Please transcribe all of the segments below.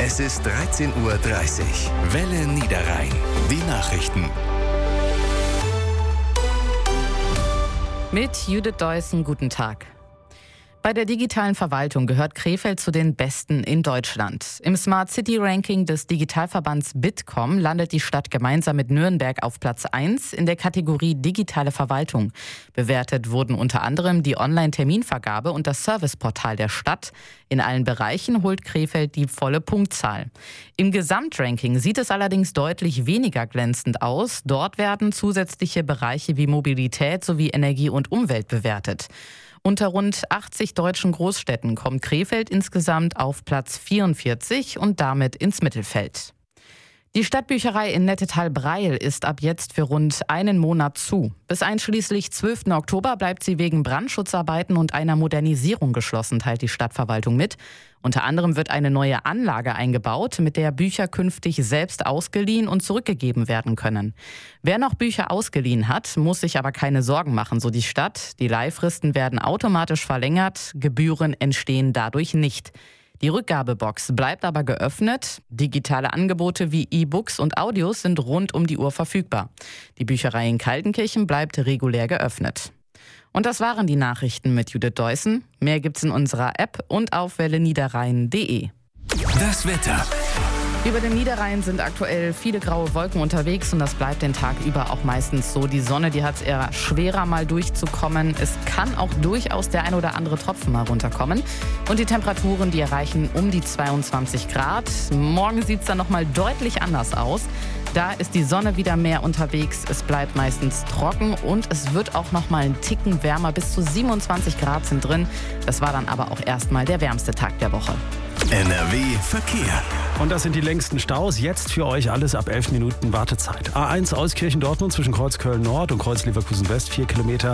Es ist 13:30 Uhr. Welle Niederrhein. Die Nachrichten. Mit Judith Deussen, guten Tag. Bei der digitalen Verwaltung gehört Krefeld zu den Besten in Deutschland. Im Smart City Ranking des Digitalverbands Bitkom landet die Stadt gemeinsam mit Nürnberg auf Platz 1 in der Kategorie Digitale Verwaltung. Bewertet wurden unter anderem die Online-Terminvergabe und das Serviceportal der Stadt. In allen Bereichen holt Krefeld die volle Punktzahl. Im Gesamtranking sieht es allerdings deutlich weniger glänzend aus. Dort werden zusätzliche Bereiche wie Mobilität sowie Energie und Umwelt bewertet. Unter rund 80 deutschen Großstädten kommt Krefeld insgesamt auf Platz 44 und damit ins Mittelfeld. Die Stadtbücherei in Nettetal-Breil ist ab jetzt für rund einen Monat zu. Bis einschließlich 12. Oktober bleibt sie wegen Brandschutzarbeiten und einer Modernisierung geschlossen, teilt die Stadtverwaltung mit. Unter anderem wird eine neue Anlage eingebaut, mit der Bücher künftig selbst ausgeliehen und zurückgegeben werden können. Wer noch Bücher ausgeliehen hat, muss sich aber keine Sorgen machen, so die Stadt. Die Leihfristen werden automatisch verlängert, Gebühren entstehen dadurch nicht. Die Rückgabebox bleibt aber geöffnet. Digitale Angebote wie E-Books und Audios sind rund um die Uhr verfügbar. Die Bücherei in Kaltenkirchen bleibt regulär geöffnet. Und das waren die Nachrichten mit Judith Deussen. Mehr gibt's in unserer App und auf welleniederrhein.de. Das Wetter. Über dem Niederrhein sind aktuell viele graue Wolken unterwegs und das bleibt den Tag über auch meistens so. Die Sonne, die hat es eher schwerer mal durchzukommen. Es kann auch durchaus der ein oder andere Tropfen mal runterkommen. Und die Temperaturen, die erreichen um die 22 Grad. Morgen sieht es dann nochmal deutlich anders aus. Da ist die Sonne wieder mehr unterwegs, es bleibt meistens trocken und es wird auch noch mal einen Ticken wärmer. Bis zu 27 Grad sind drin. Das war dann aber auch erstmal der wärmste Tag der Woche. NRW Verkehr. Und das sind die längsten Staus. Jetzt für euch alles ab 11 Minuten Wartezeit. A1 Euskirchen-Dortmund zwischen Kreuz Köln-Nord und Kreuz Leverkusen-West, 4 Kilometer,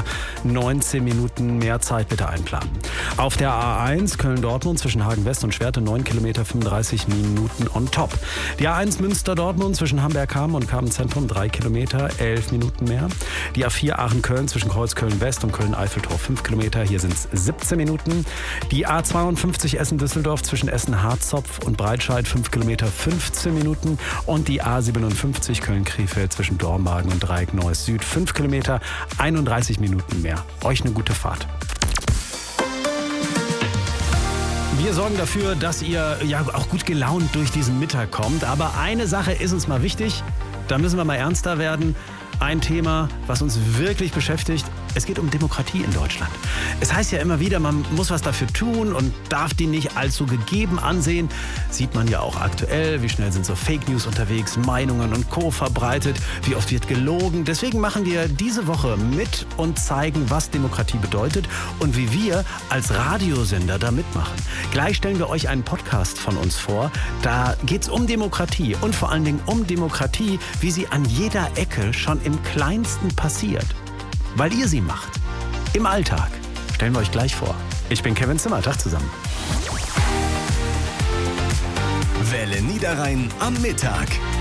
19 Minuten mehr Zeit bitte einplanen. Auf der A1 Köln-Dortmund zwischen Hagen-West und Schwerte, 9 Kilometer, 35 Minuten on top. Die A1 Münster-Dortmund zwischen Hamburg-Hamm und Kamen-Zentrum, 3 Kilometer, 11 Minuten mehr. Die A4 Aachen-Köln zwischen Kreuz Köln-West und Köln-Eiffeltor, 5 Kilometer, hier sind es 17 Minuten. Die A52 Essen-Düsseldorf zwischen Essen-Harzopf und Breitscheid, 5 Kilometer, 15 Minuten. Und die A57 Köln-Krefeld zwischen Dormagen und Dreieck-Neuss Süd, 5 Kilometer, 31 Minuten mehr. Euch eine gute Fahrt. Wir sorgen dafür, dass ihr ja auch gut gelaunt durch diesen Mittag kommt. Aber eine Sache ist uns mal wichtig, da müssen wir mal ernster werden. Ein Thema, was uns wirklich beschäftigt. Es geht um Demokratie in Deutschland. Es heißt ja immer wieder, man muss was dafür tun und darf die nicht allzu gegeben ansehen. Sieht man ja auch aktuell, wie schnell sind so Fake News unterwegs, Meinungen und Co. verbreitet, wie oft wird gelogen. Deswegen machen wir diese Woche mit und zeigen, was Demokratie bedeutet und wie wir als Radiosender da mitmachen. Gleich stellen wir euch einen Podcast von uns vor. Da geht es um Demokratie und vor allen Dingen um Demokratie, wie sie an jeder Ecke schon im Kleinsten passiert. Weil ihr sie macht. Im Alltag. Stellen wir euch gleich vor. Ich bin Kevin Zimmer. Tag zusammen. Welle Niederrhein am Mittag.